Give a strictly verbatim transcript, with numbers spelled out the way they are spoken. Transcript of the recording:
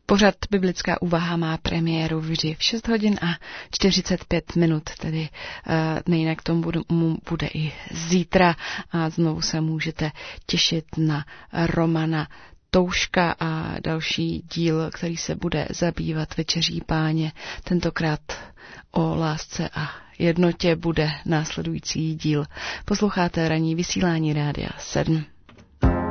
Pořad Biblická úvaha má premiéru vždy v šest hodin a čtyřicet pět minut, tedy uh, nejinak tomu bude, bude i zítra a znovu se můžete těšit na Romana Touška a další díl, který se bude zabývat Večeří Páně. Tentokrát o lásce a jednotě bude následující díl. Posloucháte ranní vysílání Rádia sedm.